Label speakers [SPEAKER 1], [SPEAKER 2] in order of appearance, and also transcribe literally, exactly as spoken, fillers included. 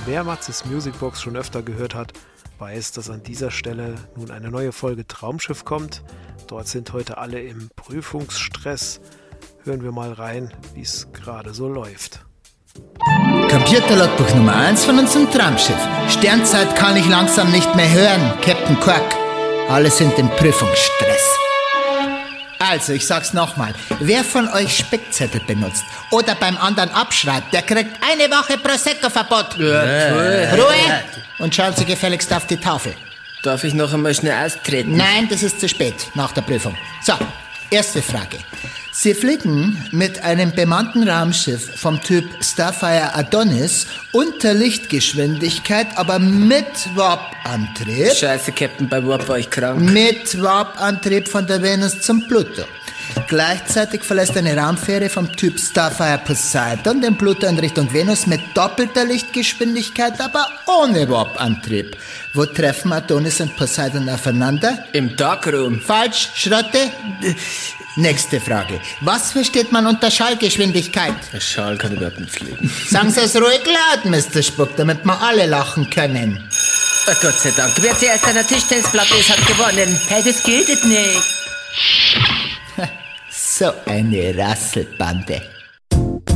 [SPEAKER 1] Wer Matzes Musicbox schon öfter gehört hat, weiß, dass an dieser Stelle nun eine neue Folge Traumschiff kommt. Dort sind heute alle im Prüfungsstress. Hören wir mal rein, wie es gerade so läuft.
[SPEAKER 2] Computerlogbuch Nummer eins von unserem Traumschiff. Sternzeit kann ich langsam nicht mehr hören, Captain Quark. Alle sind im Prüfungsstress. Also, ich sag's nochmal. Wer von euch Spickzettel benutzt oder beim anderen abschreibt, der kriegt eine Woche Prosecco-Verbot.
[SPEAKER 3] Ja,
[SPEAKER 2] Ruhe! Und schauen Sie gefälligst auf die Tafel.
[SPEAKER 3] Darf ich noch einmal schnell austreten?
[SPEAKER 2] Nein, das ist zu spät, nach der Prüfung. So, erste Frage. Sie fliegen mit einem bemannten Raumschiff vom Typ Starfire Adonis unter Lichtgeschwindigkeit, aber mit Warp-Antrieb.
[SPEAKER 3] Scheiße, Captain, bei Warp war ich krank.
[SPEAKER 2] Mit Warp-Antrieb von der Venus zum Pluto. Gleichzeitig verlässt eine Raumfähre vom Typ Starfire Poseidon den Pluto in Richtung Venus mit doppelter Lichtgeschwindigkeit, aber ohne Warp-Antrieb. Wo treffen Adonis und Poseidon aufeinander?
[SPEAKER 3] Im Darkroom.
[SPEAKER 2] Falsch, Schrotte. Nächste Frage. Was versteht man unter Schallgeschwindigkeit?
[SPEAKER 3] Der Schal kann überhaupt nicht fliegen.
[SPEAKER 2] Sagen Sie es ruhig laut, Mister Spuck, damit wir alle lachen können.
[SPEAKER 3] Oh, Gott sei Dank. Wer zuerst an der Tischtennisplatte ist, hat gewonnen. Hey, das gilt nicht.
[SPEAKER 2] So eine Rasselbande.